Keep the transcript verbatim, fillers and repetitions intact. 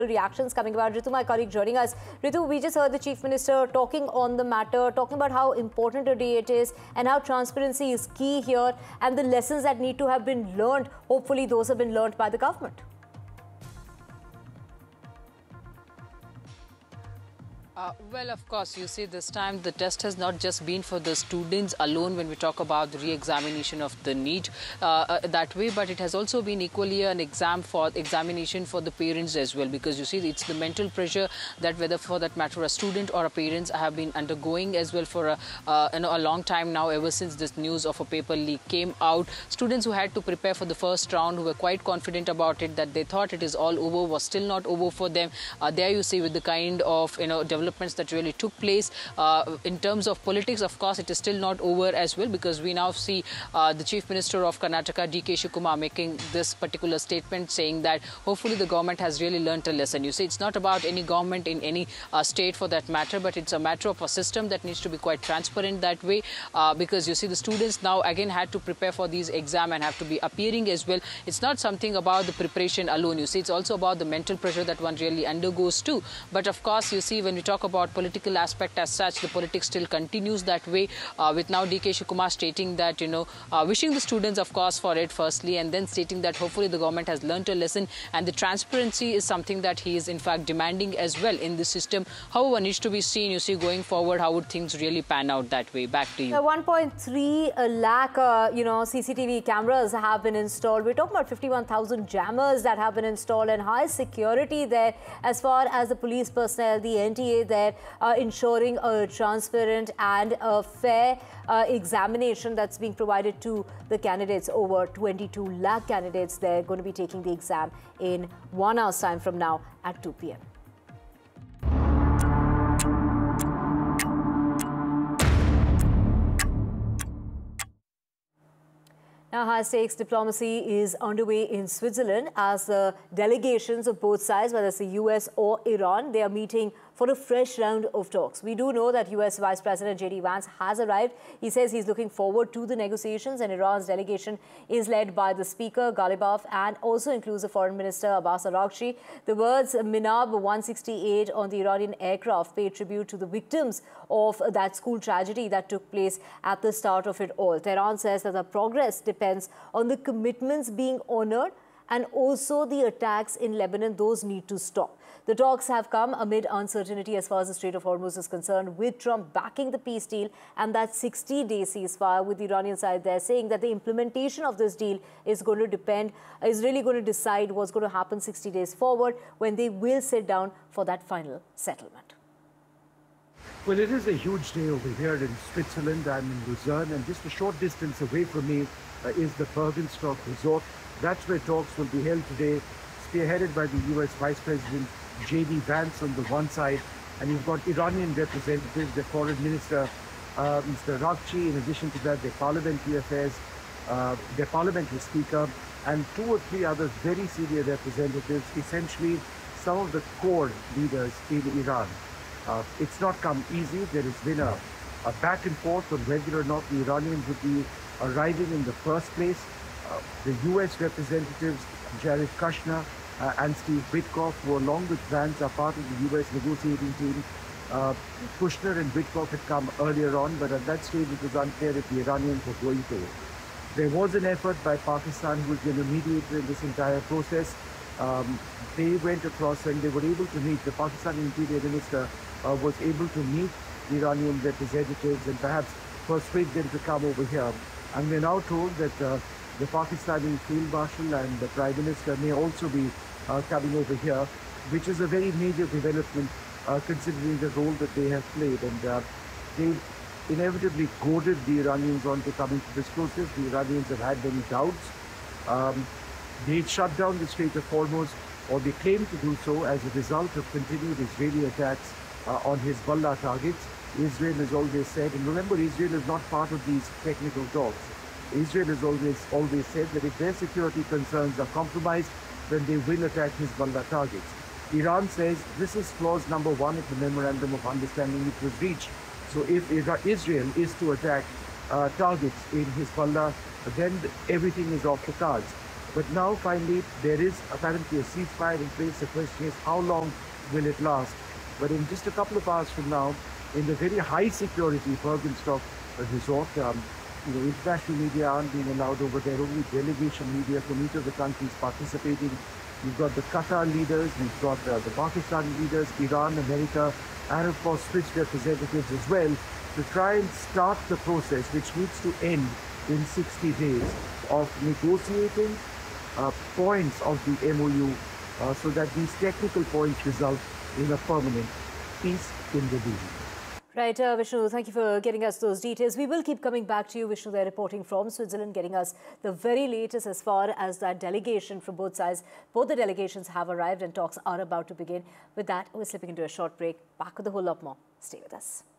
reactions coming about. Ritu, my colleague, joining us. Ritu, we just heard the Chief Minister talking on the matter, talking about how important a day it is and how transparency is key here and the lessons that need to have been learned. Hopefully, those have been learned by the government. Uh, well, of course, you see, this time the test has not just been for the students alone when we talk about the re-examination of the NEET uh, uh, that way, but it has also been equally an exam for examination for the parents as well, because you see, it's the mental pressure that whether for that matter a student or a parents have been undergoing as well for a, uh, you know, a long time now, ever since this news of a paper leak came out. Students who had to prepare for the first round, who were quite confident about it, that they thought it is all over, was still not over for them. Uh, there you see, with the kind of, you know, development that really took place uh, in terms of politics. Of course, it is still not over as well, because we now see uh, the Chief Minister of Karnataka, D K Shivakumar, making this particular statement, saying that hopefully the government has really learnt a lesson. You see, it's not about any government in any uh, state for that matter, but it's a matter of a system that needs to be quite transparent that way, uh, because you see, the students now again had to prepare for these exams and have to be appearing as well. It's not something about the preparation alone. You see, it's also about the mental pressure that one really undergoes too. But of course, you see, when we talk about political aspect as such, the politics still continues that way, uh, with now D K Shivakumar stating that, you know, uh, wishing the students, of course, for it firstly, and then stating that hopefully the government has learnt a lesson, and the transparency is something that he is in fact demanding as well in the system. However, needs to be seen, you see, going forward, how would things really pan out that way. Back to you. Uh, one point three lakh, uh, you know, C C T V cameras have been installed. We're talking about fifty-one thousand jammers that have been installed, and high security there as far as the police personnel, the N T A there, uh, ensuring a transparent and a fair uh, examination that's being provided to the candidates. Over twenty-two lakh candidates, they're going to be taking the exam in one hour's time from now at two p m Now, high-stakes diplomacy is underway in Switzerland as the delegations of both sides, whether it's the U S or Iran, they are meeting for a fresh round of talks. We do know that U S Vice President J D Vance has arrived. He says he's looking forward to the negotiations, and Iran's delegation is led by the Speaker, Ghalibaf, and also includes the Foreign Minister, Abbas Araghchi. The words Minab one sixty-eight on the Iranian aircraft pay tribute to the victims of that school tragedy that took place at the start of it all. Tehran says that the progress depends on the commitments being honored, and also the attacks in Lebanon, those need to stop. The talks have come amid uncertainty as far as the Strait of Hormuz is concerned, with Trump backing the peace deal and that sixty-day ceasefire, with the Iranian side there saying that the implementation of this deal is going to depend, is really going to decide what's going to happen sixty days forward, when they will sit down for that final settlement. Well, it is a huge day over here in Switzerland. I'm in Lucerne, and just a short distance away from me uh, is the Bergenstock Resort. That's where talks will be held today, spearheaded by the U S Vice President J D Vance on the one side, and you've got Iranian representatives, the Foreign Minister, uh, Mister Araghchi. In addition to that, their parliamentary affairs, uh, their parliamentary speaker, and two or three others very senior representatives, essentially some of the core leaders in Iran. Uh, it's not come easy. There has been a, a back and forth on whether or not the Iranians would be arriving in the first place. Uh, the U S representatives, Jared Kushner uh, and Steve Witkoff, who along with Vance are part of the U S negotiating team. Uh, Kushner and Witkoff had come earlier on, but at that stage it was unclear if the Iranians were going to. There was an effort by Pakistan, who was going to mediate in this entire process. Um, they went across and they were able to meet. The Pakistani Interior Minister uh, was able to meet the Iranian representatives and perhaps persuade them to come over here. And we're now told that uh, the Pakistani Field Marshal and the Prime Minister may also be uh, coming over here, which is a very major development uh, considering the role that they have played. And uh, they inevitably goaded the Iranians on to coming to this process. The Iranians have had many doubts. Um, they shut down the Strait of Hormuz, or they claim to do so, as a result of continued Israeli attacks uh, on Hezbollah targets. Israel has always said, and remember, Israel is not part of these technical talks. Israel has always always said that if their security concerns are compromised, then they will attack Hezbollah targets. Iran says this is clause number one of the Memorandum of Understanding which was reached. So if Israel is to attack uh, targets in Hezbollah, then everything is off the cards. But now, finally, there is apparently a ceasefire in place. The question is, how long will it last? But in just a couple of hours from now, in the very high security Bergenstock resort, um, you know, international media aren't being allowed over there. Only delegation media from each of the countries participating. You've got the Qatar leaders, you've got uh, the Pakistan leaders, Iran, America, and of course Swiss representatives as well, to try and start the process, which needs to end in sixty days, of negotiating uh, points of the M O U uh, so that these technical points result in a permanent peace in the region. Right, uh, Vishnu, thank you for getting us those details. We will keep coming back to you, Vishnu. They're reporting from Switzerland, getting us the very latest as far as that delegation from both sides. Both the delegations have arrived and talks are about to begin. With that, we're slipping into a short break. Back with a whole lot more. Stay with us.